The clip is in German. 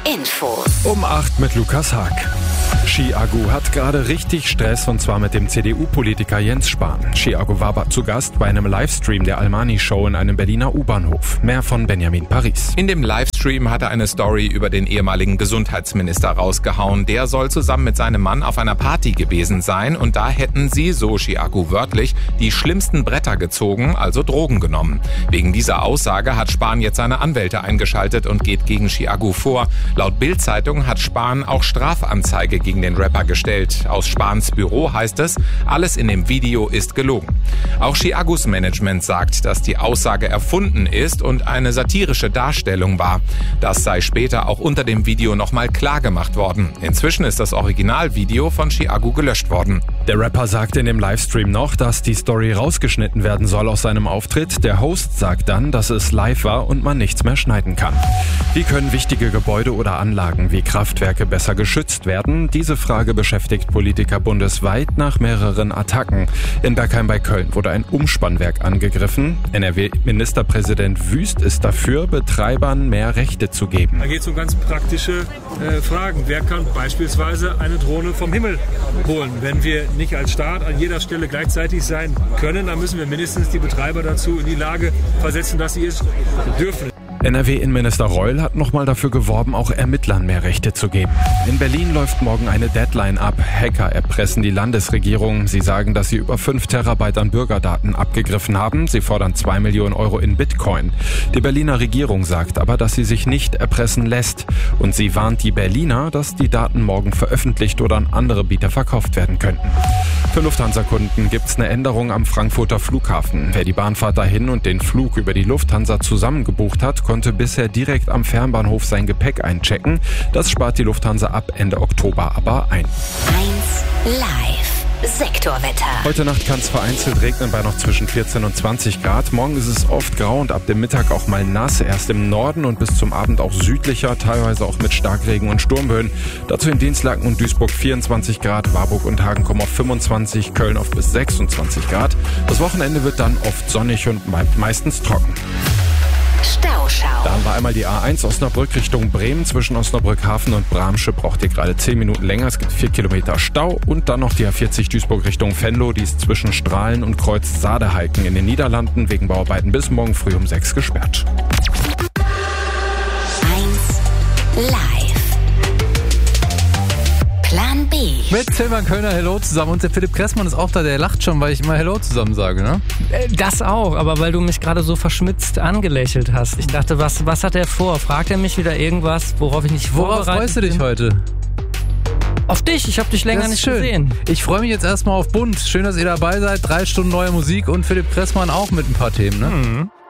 Info. Um 8 mit Lukas Haag. Ski-Agu hat gerade richtig Stress, und zwar mit dem CDU-Politiker Jens Spahn. Ski-Agu war zu Gast bei einem Livestream der Almani-Show in einem Berliner U-Bahnhof. Mehr von Benjamin Paris. In dem Livestream hat er eine Story über den ehemaligen Gesundheitsminister rausgehauen. Der soll zusammen mit seinem Mann auf einer Party gewesen sein, und da hätten sie, so Ski-Agu wörtlich, die schlimmsten Bretter gezogen, also Drogen genommen. Wegen dieser Aussage hat Spahn jetzt seine Anwälte eingeschaltet und geht gegen Ski-Agu vor. Laut Bild-Zeitung hat Spahn auch Strafanzeige gegen den Rapper gestellt. Aus Spahns Büro heißt es, alles in dem Video ist gelogen. Auch Ski-Agus Management sagt, dass die Aussage erfunden ist und eine satirische Darstellung war. Das sei später auch unter dem Video nochmal klar gemacht worden. Inzwischen ist das Originalvideo von Ski-Agu gelöscht worden. Der Rapper sagte in dem Livestream noch, dass die Story rausgeschnitten werden soll aus seinem Auftritt. Der Host sagt dann, dass es live war und man nichts mehr schneiden kann. Wie können wichtige Gebäude oder Anlagen wie Kraftwerke besser geschützt werden? Diese Frage beschäftigt Politiker bundesweit nach mehreren Attacken. In Bergheim bei Köln wurde ein Umspannwerk angegriffen. NRW-Ministerpräsident Wüst ist dafür, Betreibern mehr Rechte zu geben. Da geht es um ganz praktische Fragen. Wer kann beispielsweise eine Drohne vom Himmel holen? Wenn wir nicht als Staat an jeder Stelle gleichzeitig sein können, dann müssen wir mindestens die Betreiber dazu in die Lage versetzen, dass sie es dürfen. NRW-Innenminister Reul hat nochmal dafür geworben, auch Ermittlern mehr Rechte zu geben. In Berlin läuft morgen eine Deadline ab. Hacker erpressen die Landesregierung. Sie sagen, dass sie über 5 Terabyte an Bürgerdaten abgegriffen haben. Sie fordern 2 Millionen Euro in Bitcoin. Die Berliner Regierung sagt aber, dass sie sich nicht erpressen lässt. Und sie warnt die Berliner, dass die Daten morgen veröffentlicht oder an andere Bieter verkauft werden könnten. Für Lufthansa-Kunden gibt's eine Änderung am Frankfurter Flughafen. Wer die Bahnfahrt dahin und den Flug über die Lufthansa zusammen gebucht hat, konnte bisher direkt am Fernbahnhof sein Gepäck einchecken. Das spart die Lufthansa ab Ende Oktober aber ein. 1 Live. Sektorwetter. Heute Nacht kann es vereinzelt regnen bei noch zwischen 14 und 20 Grad. Morgen ist es oft grau und ab dem Mittag auch mal nass. Erst im Norden und bis zum Abend auch südlicher, teilweise auch mit Starkregen und Sturmböen. Dazu in Dinslaken und Duisburg 24 Grad, Warburg und Hagen kommen auf 25, Köln auf bis 26 Grad. Das Wochenende wird dann oft sonnig und meistens trocken. Stauschau. Da haben wir einmal die A1 Osnabrück Richtung Bremen. Zwischen Osnabrück-Hafen und Bramsche braucht ihr gerade 10 Minuten länger. Es gibt 4 Kilometer Stau. Und dann noch die A40 Duisburg Richtung Venlo. Die ist zwischen Strahlen und Kreuz Sadehalken in den Niederlanden wegen Bauarbeiten bis morgen früh um 6 gesperrt. 1 Live. Plan B. Mit Tilman Kölner Hello zusammen, und der Philipp Kressmann ist auch da, der lacht schon, weil ich immer Hello zusammen sage, ne? Das auch, aber weil du mich gerade so verschmitzt angelächelt hast. Ich dachte, was hat er vor? Fragt er mich wieder irgendwas, worauf ich nicht vorbereitet bin? Worauf freust du dich heute? Auf dich, ich habe dich länger nicht gesehen. Ich freue mich jetzt erstmal auf Bunt. Schön, dass ihr dabei seid. 3 Stunden neue Musik und Philipp Kressmann auch mit ein paar Themen, ne?